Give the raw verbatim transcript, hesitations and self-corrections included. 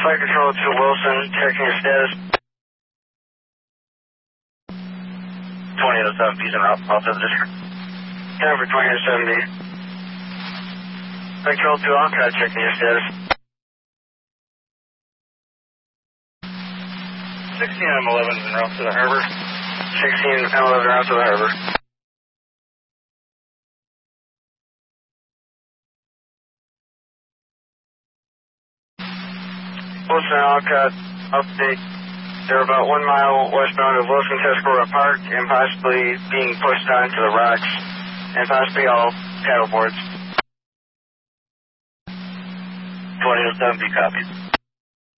Flight control to Wilson, checking your status. twenty oh seven, peace and out, off of the district. Time for twenty oh seventy. Flight control to Alcott, checking your status. sixteen M eleven en route to the harbor. sixteen M eleven en route to the harbor. Wilson and Alcott, update. They're about one mile westbound of Wilson Tuscarora Park and possibly being pushed onto the rocks and possibly all paddle boards. twenty oh seven, be copied.